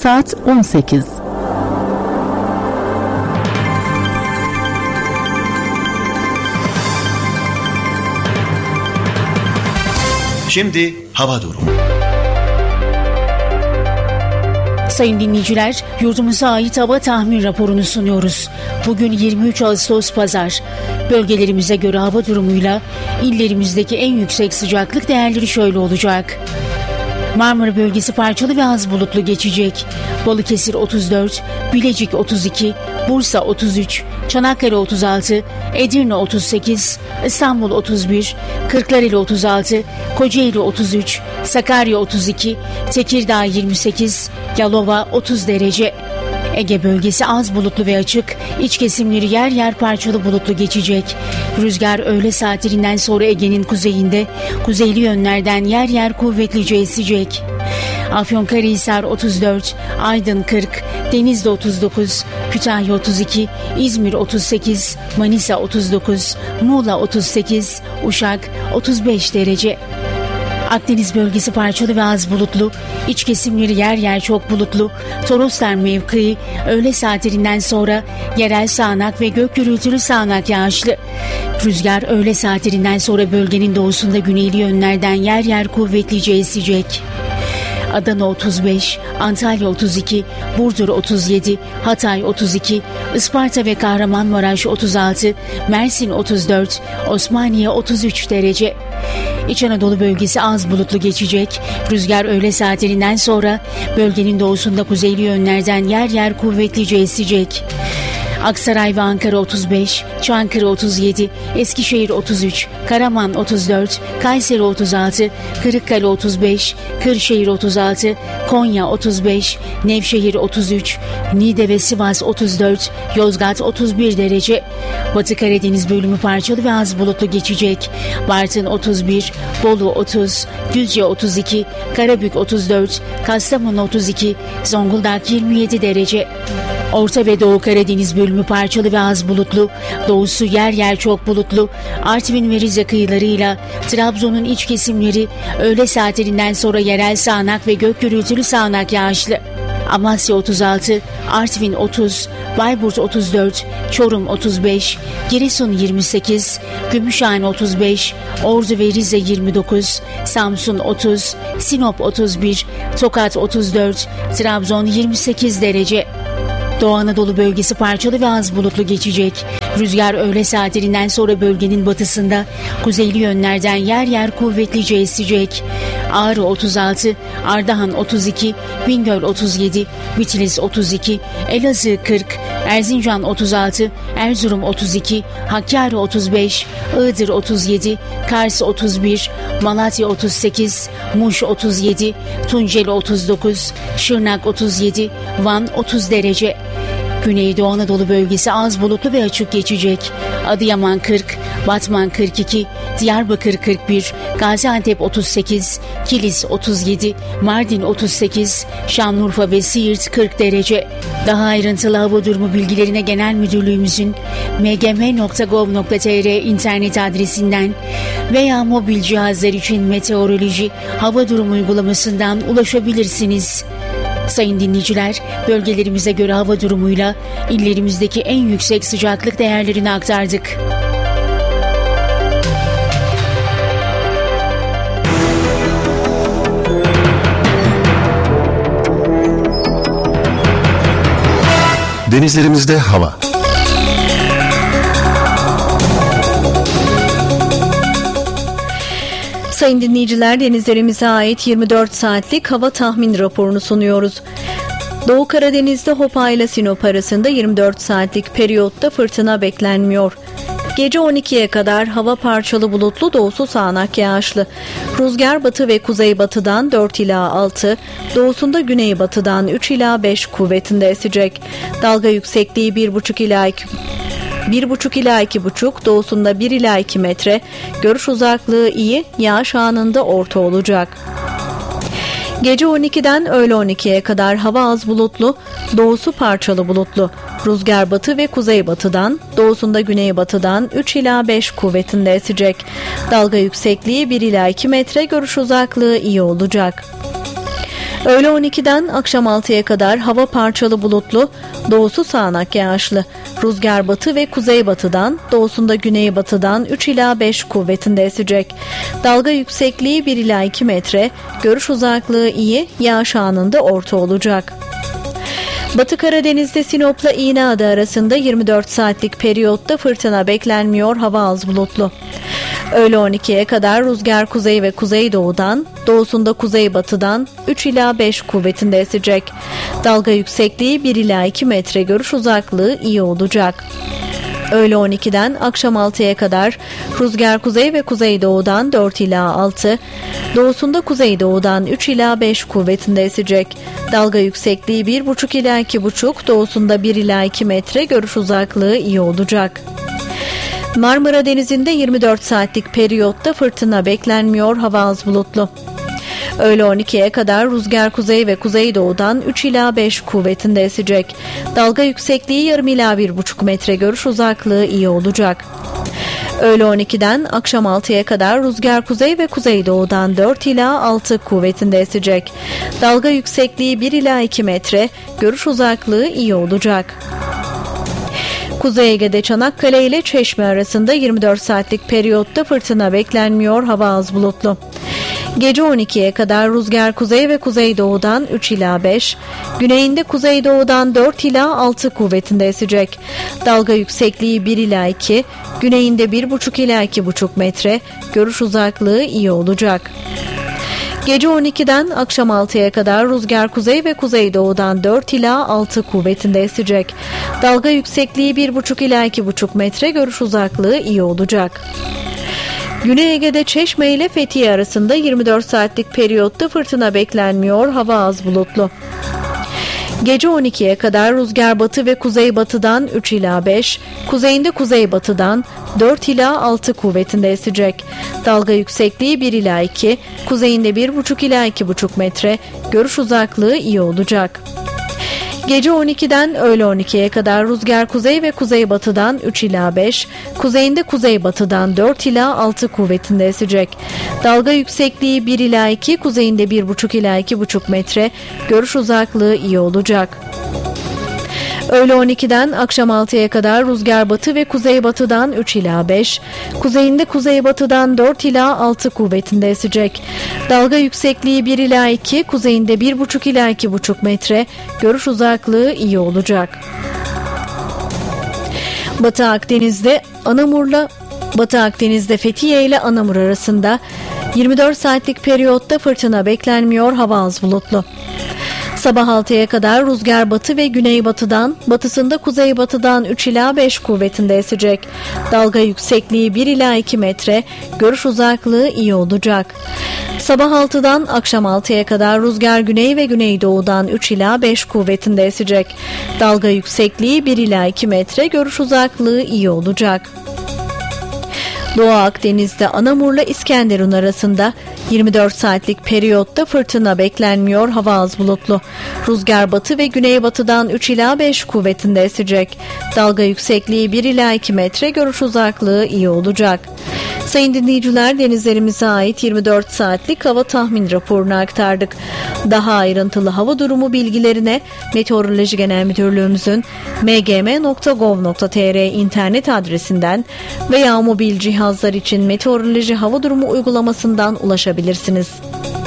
Saat 18. Şimdi hava durumu. Sayın dinleyiciler, yurdumuza ait hava tahmin raporunu sunuyoruz. Bugün 23 Ağustos Pazar. Bölgelerimize göre hava durumuyla illerimizdeki en yüksek sıcaklık değerleri şöyle olacak. Marmara bölgesi parçalı ve az bulutlu geçecek. Balıkesir 34, Bilecik 32, Bursa 33, Çanakkale 36, Edirne 38, İstanbul 31, Kırklareli 36, Kocaeli 33, Sakarya 32, Tekirdağ 28, Yalova 30 derece. Ege bölgesi az bulutlu ve açık, iç kesimleri yer yer parçalı bulutlu geçecek. Rüzgar öğle saatlerinden sonra Ege'nin kuzeyinde, kuzeyli yönlerden yer yer kuvvetlice esecek. Afyonkarahisar 34, Aydın 40, Denizli 39, Kütahya 32, İzmir 38, Manisa 39, Muğla 38, Uşak 35 derece. Akdeniz bölgesi parçalı ve az bulutlu, iç kesimleri yer yer çok bulutlu, Toroslar mevkii öğle saatlerinden sonra yerel sağanak ve gök gürültülü sağanak yağışlı. Rüzgar öğle saatlerinden sonra bölgenin doğusunda güneyli yönlerden yer yer kuvvetlice esecek. Adana 35, Antalya 32, Burdur 37, Hatay 32, Isparta ve Kahramanmaraş 36, Mersin 34, Osmaniye 33 derece. İç Anadolu bölgesi az bulutlu geçecek. Rüzgar öğle saatlerinden sonra bölgenin doğusunda kuzeyli yönlerden yer yer kuvvetlice esecek. Aksaray ve Ankara 35, Çankırı 37, Eskişehir 33, Karaman 34, Kayseri 36, Kırıkkale 35, Kırşehir 36, Konya 35, Nevşehir 33, Niğde ve Sivas 34, Yozgat 31 derece. Batı Karadeniz bölümü parçalı ve az bulutlu geçecek. Bartın 31, Bolu 30, Düzce 32, Karabük 34, Kastamonu 32, Zonguldak 27 derece. Orta ve Doğu Karadeniz bölümü parçalı ve az bulutlu, doğusu yer yer çok bulutlu, Artvin ve Rize kıyılarıyla Trabzon'un iç kesimleri öğle saatlerinden sonra yerel sağanak ve gök gürültülü sağanak yağışlı. Amasya 36, Artvin 30, Bayburt 34, Çorum 35, Giresun 28, Gümüşhane 35, Ordu ve Rize 29, Samsun 30, Sinop 31, Tokat 34, Trabzon 28 derece. Doğu Anadolu bölgesi parçalı ve az bulutlu geçecek. Rüzgar öğle saatlerinden sonra bölgenin batısında kuzeyli yönlerden yer yer kuvvetlice esecek. Ağrı 36, Ardahan 32, Bingöl 37, Bitlis 32, Elazığ 40, Erzincan 36, Erzurum 32, Hakkari 35, Iğdır 37, Kars 31, Malatya 38, Muş 37, Tunceli 39, Şırnak 37, Van 30 derece. Güneydoğu Anadolu bölgesi az bulutlu ve açık geçecek. Adıyaman 40, Batman 42, Diyarbakır 41, Gaziantep 38, Kilis 37, Mardin 38, Şanlıurfa ve Siirt 40 derece. Daha ayrıntılı hava durumu bilgilerine Genel Müdürlüğümüzün mgm.gov.tr internet adresinden veya mobil cihazlar için meteoroloji hava durumu uygulamasından ulaşabilirsiniz. Sayın dinleyiciler, bölgelerimize göre hava durumuyla illerimizdeki en yüksek sıcaklık değerlerini aktardık. Denizlerimizde hava. Sayın dinleyiciler, denizlerimize ait 24 saatlik hava tahmin raporunu sunuyoruz. Doğu Karadeniz'de Hopa ile Sinop arasında 24 saatlik periyotta fırtına beklenmiyor. Gece 12'ye kadar hava parçalı bulutlu, doğusu sağanak yağışlı. Rüzgar batı ve kuzeybatıdan 4 ila 6, doğusunda güneybatıdan 3 ila 5 kuvvetinde esecek. Dalga yüksekliği 1,5 ila 2,5, doğusunda 1 ila 2 metre, görüş uzaklığı iyi, yağış anında orta olacak. Gece 12'den öğle 12'ye kadar hava az bulutlu, doğusu parçalı bulutlu. Rüzgar batı ve kuzeybatıdan, doğusunda güneybatıdan 3 ila 5 kuvvetinde esecek. Dalga yüksekliği 1 ila 2 metre, görüş uzaklığı iyi olacak. Öğle 12'den akşam 6'ya kadar hava parçalı bulutlu, doğusu sağanak yağışlı. Rüzgar batı ve kuzeybatıdan, doğusunda güneybatıdan 3 ila 5 kuvvetinde esecek. Dalga yüksekliği 1 ila 2 metre, görüş uzaklığı iyi, yağış anında orta olacak. Batı Karadeniz'de Sinop'la İğneada arasında 24 saatlik periyotta fırtına beklenmiyor, hava az bulutlu. Öğle 12'ye kadar rüzgar kuzey ve kuzeydoğudan, doğusunda kuzeybatıdan 3 ila 5 kuvvetinde esecek. Dalga yüksekliği 1 ila 2 metre, görüş uzaklığı iyi olacak. Öğle 12'den akşam 6'ya kadar rüzgar kuzey ve kuzeydoğudan 4 ila 6, doğusunda kuzeydoğudan 3 ila 5 kuvvetinde esecek. Dalga yüksekliği 1,5 ila 2,5, doğusunda 1 ila 2 metre, görüş uzaklığı iyi olacak. Marmara Denizi'nde 24 saatlik periyotta fırtına beklenmiyor, hava az bulutlu. Öğle 12'ye kadar rüzgar kuzey ve kuzeydoğudan 3 ila 5 kuvvetinde esecek. Dalga yüksekliği yarım ila 1,5 metre, görüş uzaklığı iyi olacak. Öğle 12'den akşam 6'ya kadar rüzgar kuzey ve kuzeydoğudan 4 ila 6 kuvvetinde esecek. Dalga yüksekliği 1 ila 2 metre, görüş uzaklığı iyi olacak. Kuzey Ege'de Çanakkale ile Çeşme arasında 24 saatlik periyotta fırtına beklenmiyor, hava az bulutlu. Gece 12'ye kadar rüzgar kuzey ve kuzeydoğudan 3 ila 5, güneyinde kuzeydoğudan 4 ila 6 kuvvetinde esecek. Dalga yüksekliği 1 ila 2, güneyinde 1,5 ila 2,5 metre, görüş uzaklığı iyi olacak. Gece 12'den akşam 6'ya kadar rüzgar kuzey ve kuzeydoğudan 4 ila 6 kuvvetinde esecek. Dalga yüksekliği 1,5 ila 2,5 metre, görüş uzaklığı iyi olacak. Güney Ege'de Çeşme ile Fethiye arasında 24 saatlik periyotta fırtına beklenmiyor, hava az bulutlu. Gece 12'ye kadar rüzgar batı ve kuzeybatıdan 3 ila 5, kuzeyinde kuzeybatıdan 4 ila 6 kuvvetinde esecek. Dalga yüksekliği 1 ila 2, kuzeyinde 1,5 ila 2,5 metre, görüş uzaklığı iyi olacak. Gece 12'den öğle 12'ye kadar rüzgar kuzey ve kuzeybatıdan 3 ila 5, kuzeyinde kuzeybatıdan 4 ila 6 kuvvetinde esecek. Dalga yüksekliği 1 ila 2, kuzeyinde 1,5 ila 2,5 metre, görüş uzaklığı iyi olacak. Öğle 12'den akşam 6'ya kadar rüzgar batı ve kuzeybatıdan 3 ila 5, kuzeyinde kuzeybatıdan 4 ila 6 kuvvetinde esecek. Dalga yüksekliği 1 ila 2, kuzeyinde 1,5 ila 2,5 metre, görüş uzaklığı iyi olacak. Batı Akdeniz'de Fethiye ile Anamur arasında 24 saatlik periyotta fırtına beklenmiyor, hava az bulutlu. Sabah 6'ya kadar rüzgar batı ve güneybatıdan, batısında kuzeybatıdan 3 ila 5 kuvvetinde esecek. Dalga yüksekliği 1 ila 2 metre, görüş uzaklığı iyi olacak. Sabah 6'dan akşam 6'ya kadar rüzgar güney ve güneydoğudan 3 ila 5 kuvvetinde esecek. Dalga yüksekliği 1 ila 2 metre, görüş uzaklığı iyi olacak. Doğu Akdeniz'de Anamur'la İskenderun arasında 24 saatlik periyotta fırtına beklenmiyor, hava az bulutlu. Rüzgar batı ve güneybatıdan 3 ila 5 kuvvetinde esecek. Dalga yüksekliği 1 ila 2 metre, görüş uzaklığı iyi olacak. Sayın dinleyiciler, denizlerimize ait 24 saatlik hava tahmin raporunu aktardık. Daha ayrıntılı hava durumu bilgilerine Meteoroloji Genel Müdürlüğümüzün mgm.gov.tr internet adresinden veya mobil cihazlar için meteoroloji hava durumu uygulamasından ulaşabilirsiniz.